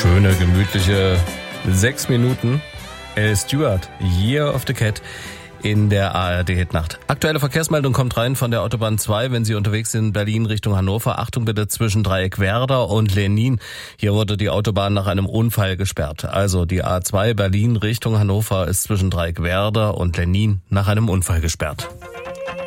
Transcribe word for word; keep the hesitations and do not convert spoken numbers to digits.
Schöne, gemütliche sechs Minuten. Al Stewart, Year of the Cat in der A R D-Hitnacht. Aktuelle Verkehrsmeldung kommt rein von der Autobahn zwei, wenn Sie unterwegs sind, Berlin Richtung Hannover. Achtung bitte zwischen Dreieckwerder und Lenin. Hier wurde die Autobahn nach einem Unfall gesperrt. Also die A zwei Berlin Richtung Hannover ist zwischen Dreieckwerder und Lenin nach einem Unfall gesperrt.